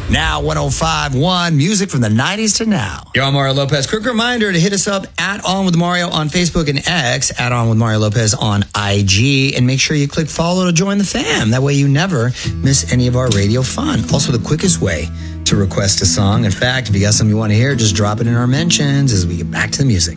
Now 105.1, music from the 90s to now. You're on Mario Lopez. Quick reminder to hit us up at On With Mario on Facebook and X, at On With Mario Lopez on IG, and make sure you click follow to join the fam. That way you never miss any of our radio fun. Also, the quickest way to request a song. In fact, if you got something you want to hear, just drop it in our mentions as we get back to the music.